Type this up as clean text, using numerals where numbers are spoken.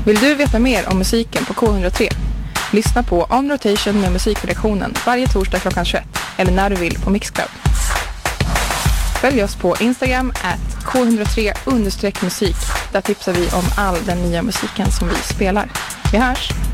Vill du veta mer om musiken på K103? Lyssna på On Rotation med musikredaktionen varje torsdag klockan 21 eller när du vill på Mixcloud. Följ oss på Instagram @K103_musik. Där tipsar vi om all den nya musiken som vi spelar. Vi hörs!